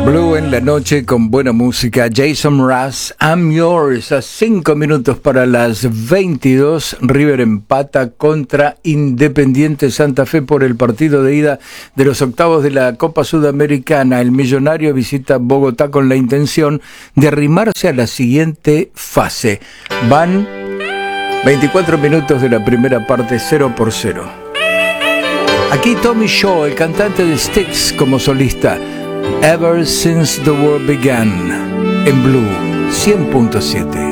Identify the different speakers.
Speaker 1: Blue en la noche con buena música. Jason Mraz, I'm Yours. A 5 minutos para las 22. River empata contra Independiente Santa Fe por el partido de ida de los octavos de la Copa Sudamericana. El Millonario visita Bogotá con la intención de arrimarse a la siguiente fase. Van 24 minutos de la primera parte, 0-0. Aquí Tommy Shaw, el cantante de Styx, como solista. Ever Since the World Began, en Blue 100.7.